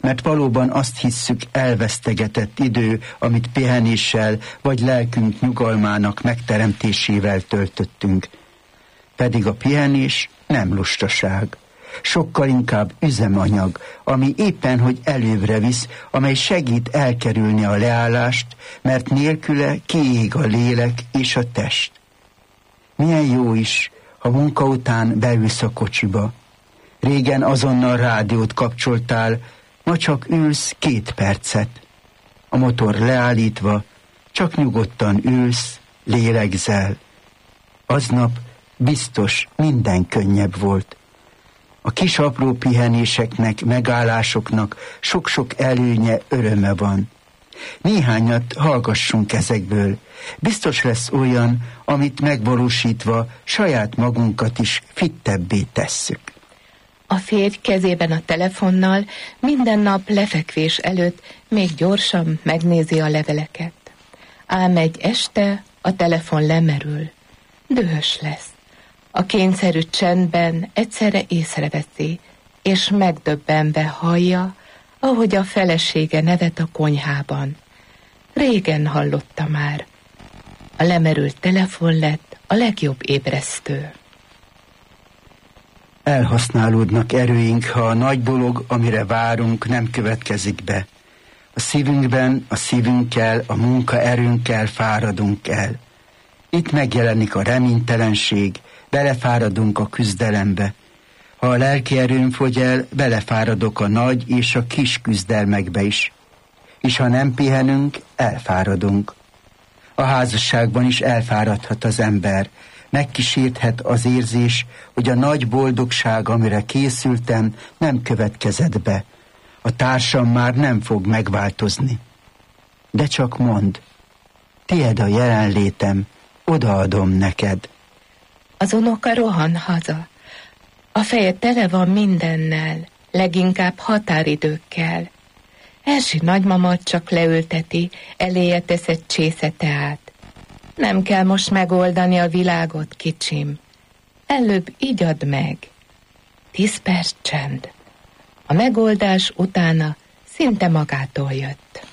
mert valóban azt hisszük, elvesztegetett idő, amit pihenéssel vagy lelkünk nyugalmának megteremtésével töltöttünk. Pedig a pihenés nem lustaság, sokkal inkább üzemanyag, ami éppen hogy előbbre visz, amely segít elkerülni a leállást, mert nélküle kiég a lélek és a test. Milyen jó is, ha munka után beülsz a kocsiba. Régen azonnal rádiót kapcsoltál, ma csak ülsz 2 percet. A motor leállítva, csak nyugodtan ülsz, lélegzel. Aznap biztos minden könnyebb volt. A kis apró pihenéseknek, megállásoknak sok-sok előnye, öröme van. Néhányat hallgassunk ezekből. Biztos lesz olyan, amit megvalósítva saját magunkat is fittebbé tesszük. A férj kezében a telefonnal minden nap lefekvés előtt még gyorsan megnézi a leveleket. Ám egy este a telefon lemerül. Dühös lesz. A kényszerű csendben egyszerre észreveszi, és megdöbbenve hallja, ahogy a felesége nevet a konyhában. Régen hallotta már. A lemerült telefon lett a legjobb ébresztő. Elhasználódnak erőink, ha a nagy dolog, amire várunk, nem következik be. A szívünkben, a szívünkkel, a munkaerőnkkel fáradunk el. Itt megjelenik a reménytelenség, belefáradunk a küzdelembe. Ha a lelki erőm fogy el, belefáradok a nagy és a kis küzdelmekbe is. És ha nem pihenünk, elfáradunk. A házasságban is elfáradhat az ember. Megkísérthet az érzés, hogy a nagy boldogság, amire készültem, nem következett be. A társam már nem fog megváltozni. De csak mondd, tied a jelenlétem, odaadom neked. Az unoka rohan haza. A feje tele van mindennel, leginkább határidőkkel. Erzsi nagymama csak leülteti, eléje teszed csésze teát. Nem kell most megoldani a világot, kicsim. Előbb igyad meg. 10 perc csend. A megoldás utána szinte magától jött.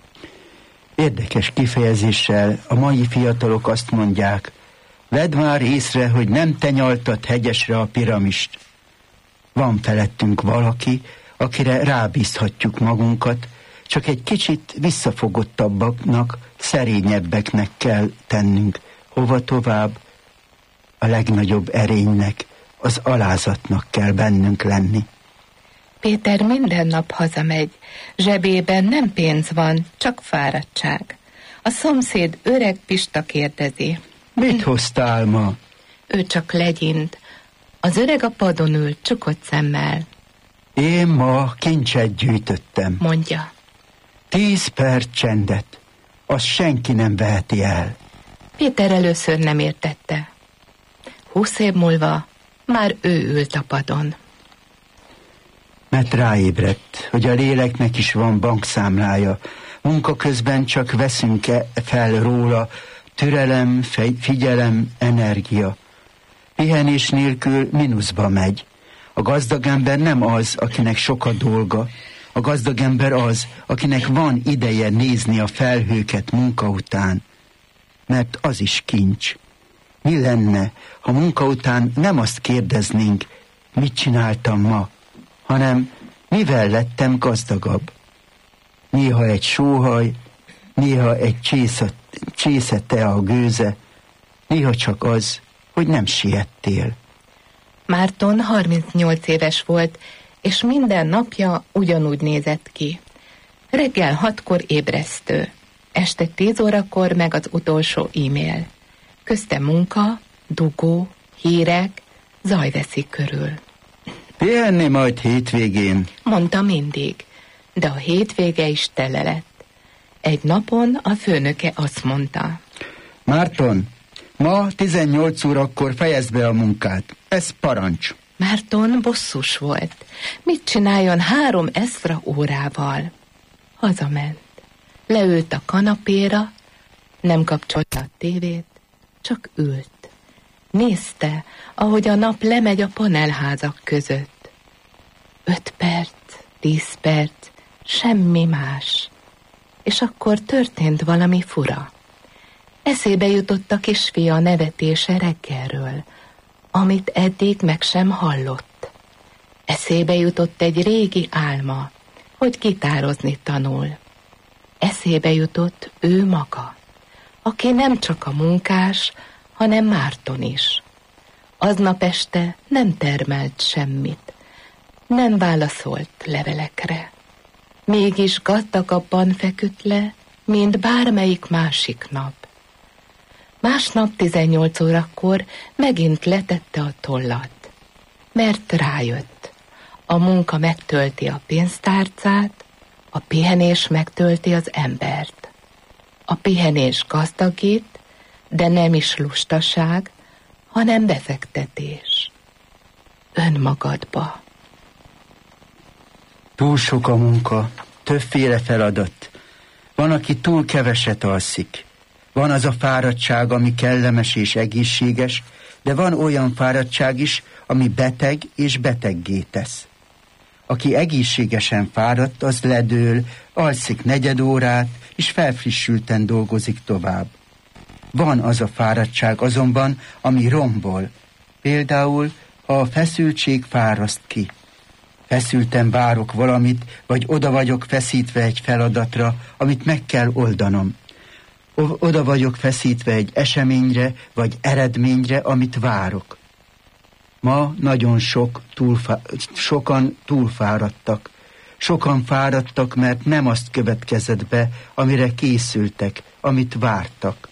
Érdekes kifejezéssel a mai fiatalok azt mondják, vedd már észre, hogy nem te nyaltad hegyesre a piramist. Van felettünk valaki, akire rábízhatjuk magunkat, csak egy kicsit visszafogottabbaknak, szerényebbeknek kell tennünk. Hova tovább? A legnagyobb erénynek, az alázatnak kell bennünk lenni. Péter minden nap hazamegy, zsebében nem pénz van, csak fáradtság. A szomszéd öreg Pista kérdezi. Mit hoztál ma? Ő csak legyint. Az öreg a padon ül, csukott szemmel. Én ma kincset gyűjtöttem, mondja. 10 perc csendet, azt senki nem veheti el. Péter először nem értette. 20 év múlva már ő ült a padon. Mert ráébredt, hogy a léleknek is van bankszámlája. Munka közben csak veszünk fel róla türelem, figyelem, energia. Pihenés nélkül mínuszba megy. A gazdag ember nem az, akinek sok a dolga. A gazdag ember az, akinek van ideje nézni a felhőket munka után. Mert az is kincs. Mi lenne, ha munka után nem azt kérdeznénk, mit csináltam ma, hanem mivel lettem gazdagabb? Néha egy sóhaj, néha egy csésze tea gőze, néha csak az, hogy nem siettél. Márton 38 éves volt, és minden napja ugyanúgy nézett ki. Reggel 6-kor ébresztő, este 10 órakor meg az utolsó e-mail. Közte munka, dugó, hírek, zaj veszik körül. Pihenni majd hétvégén, mondta mindig, de a hétvége is tele lett. Egy napon a főnöke azt mondta. Márton, ma 18 órakor fejezd be a munkát. Ez parancs. Márton bosszus volt. Mit csináljon 3 extra órával? Hazament. Leült a kanapéra, nem kapcsolta a tévét, csak ült. Nézte, ahogy a nap lemegy a panelházak között. 5 perc, 10 perc, semmi más. És akkor történt valami fura. Eszébe jutott a kisfia nevetése reggelről, amit eddig meg sem hallott. Eszébe jutott egy régi álma, hogy gitározni tanul. Eszébe jutott ő maga, aki nem csak a munkás, hanem Márton is. Aznap este nem termelt semmit, nem válaszolt levelekre. Mégis gazdagabban feküdt le, mint bármelyik másik nap. Másnap 18 órakor megint letette a tollat, mert rájött. A munka megtölti a pénztárcát, a pihenés megtölti az embert. A pihenés gazdagít, de nem is lustaság, hanem befektetés. Önmagadba. Túl sok a munka, többféle feladat. Van, aki túl keveset alszik. Van az a fáradtság, ami kellemes és egészséges, de van olyan fáradtság is, ami beteg és beteggé tesz. Aki egészségesen fáradt, az ledől, alszik 4 órát, és felfrissülten dolgozik tovább. Van az a fáradtság azonban, ami rombol. Például, ha a feszültség fáraszt ki. Feszülten várok valamit, vagy oda vagyok feszítve egy feladatra, amit meg kell oldanom. Oda vagyok feszítve egy eseményre, vagy eredményre, amit várok. Ma nagyon sokan túlfáradtak. Sokan fáradtak, mert nem azt következett be, amire készültek, amit vártak.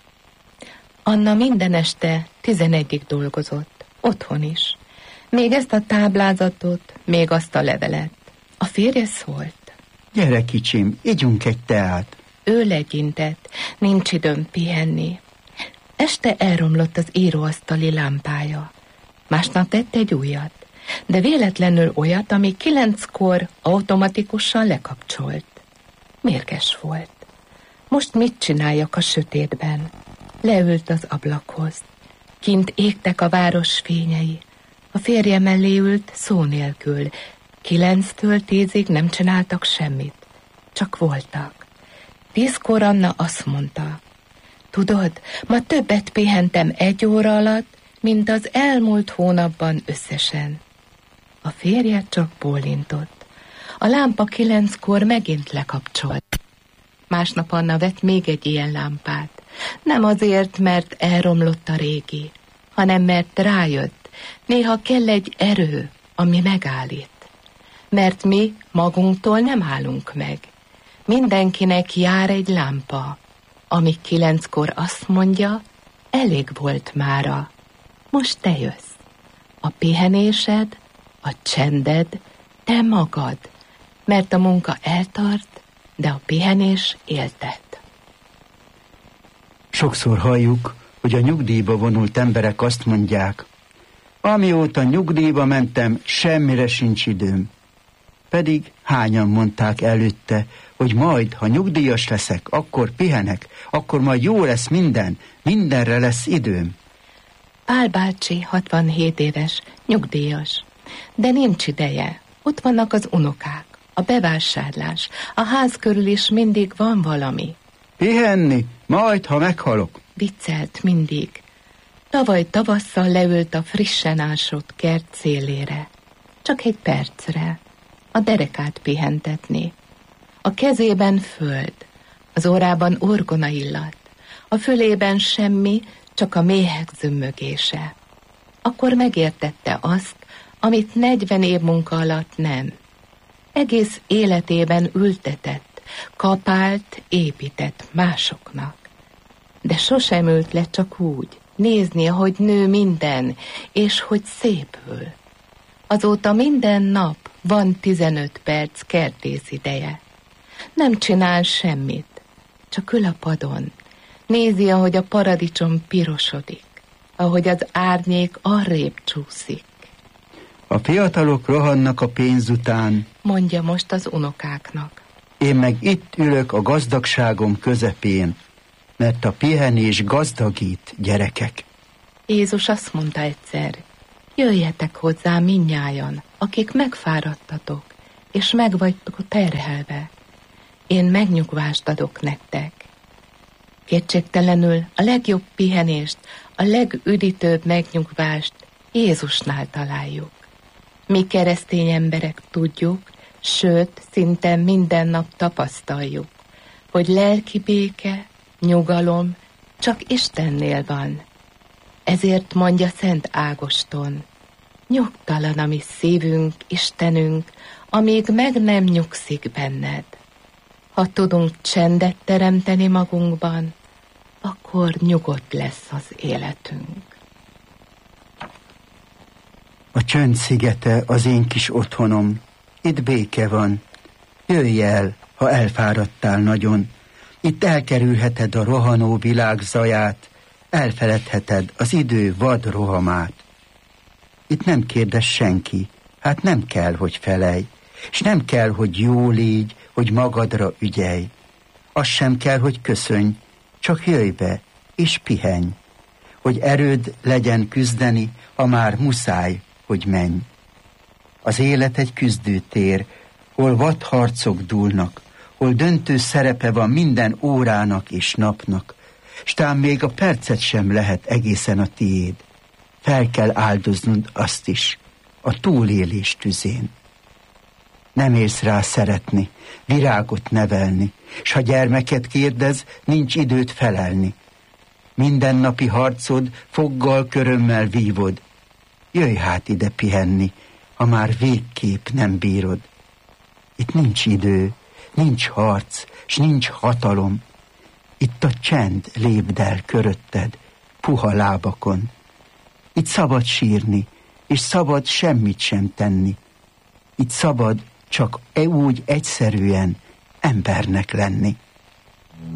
Anna minden este 11-ig dolgozott, otthon is. Még ezt a táblázatot, még azt a levelet. A férje szólt. Gyere, kicsim, igyunk egy teát. Ő legyintett, nincs időm pihenni. Este elromlott az íróasztali lámpája. Másnap tett egy újat, de véletlenül olyat, ami 9-kor automatikusan lekapcsolt. Mérges volt. Most mit csináljak a sötétben? Leült az ablakhoz. Kint égtek a város fényei. A férje mellé ült szó nélkül. 9-től 10-ig nem csináltak semmit. Csak voltak. 10-kor Anna azt mondta. Tudod, ma többet pihentem 1 óra alatt, mint az elmúlt hónapban összesen. A férje csak bólintott. A lámpa 9-kor megint lekapcsolt. Másnap Anna vett még egy ilyen lámpát. Nem azért, mert elromlott a régi, hanem mert rájött, néha kell egy erő, ami megállít. Mert mi magunktól nem állunk meg. Mindenkinek jár egy lámpa, ami 9-kor azt mondja, elég volt mára. Most te jössz. A pihenésed, a csended, te magad, mert a munka eltart, de a pihenés éltet. Sokszor halljuk, hogy a nyugdíjba vonult emberek azt mondják, amióta nyugdíjba mentem, semmire sincs időm. Pedig hányan mondták előtte, hogy majd, ha nyugdíjas leszek, akkor pihenek, akkor majd jó lesz mindenre lesz időm. Pál bácsi 67 éves, nyugdíjas, de nincs ideje. Ott vannak az unokák, a bevásárlás, a ház körül is mindig van valami. Pihenni, majd, ha meghalok. Viccelt mindig. Tavaly tavasszal leült a frissen ásott kert szélére. Csak egy percre. A derekát pihentetni. A kezében föld, az órában orgona illat, a fülében semmi, csak a méhek zümmögése. Akkor megértette azt, amit 40 év munka alatt nem. Egész életében ültetett, kapált, épített másoknak. De sosem ült le csak úgy, nézni, ahogy nő minden, és hogy szépül. Azóta minden nap van 15 perc kertész ideje. Nem csinál semmit, csak ül a padon. Nézi, ahogy a paradicsom pirosodik, ahogy az árnyék arrébb csúszik. A fiatalok rohannak a pénz után, mondja most az unokáknak. Én meg itt ülök a gazdagságom közepén, mert a pihenés gazdagít, gyerekek. Jézus azt mondta egyszer, jöjjetek hozzá mindnyájan, akik megfáradtatok, és meg vagytok terhelve. Én megnyugvást adok nektek. Kétségtelenül a legjobb pihenést, a legüdítőbb megnyugvást Jézusnál találjuk. Mi keresztény emberek tudjuk, sőt, szinte minden nap tapasztaljuk, hogy lelki béke, nyugalom csak Istennél van. Ezért mondja Szent Ágoston, nyugtalan a mi szívünk, Istenünk, amíg meg nem nyugszik benned. Ha tudunk csendet teremteni magunkban, akkor nyugodt lesz az életünk. A csönd szigete az én kis otthonom, itt béke van. Jöjj el, ha elfáradtál nagyon. Itt elkerülheted a rohanó világ zaját, elfeledheted az idő vad rohamát. Itt nem kérdez senki, hát nem kell, hogy felej, és nem kell, hogy jó légy, hogy magadra ügyelj. Az sem kell, hogy köszönj, csak jöjj be, és pihenj, hogy erőd legyen küzdeni, ha már muszáj, hogy menj. Az élet egy küzdőtér, hol vadharcok dúlnak, hol döntő szerepe van minden órának és napnak, s tán még a percet sem lehet egészen a tiéd. Fel kell áldoznod azt is, a túlélés tüzén. Nem érsz rá szeretni, virágot nevelni, s ha gyermeket kérdez, nincs időt felelni. Mindennapi harcod foggal, körömmel vívod. Jöjj hát ide pihenni, ha már végképp nem bírod. Itt nincs idő, nincs harc, s nincs hatalom. Itt a csend lépd el körötted, puha lábakon. Itt szabad sírni, és szabad semmit sem tenni. Itt szabad csak úgy egyszerűen embernek lenni.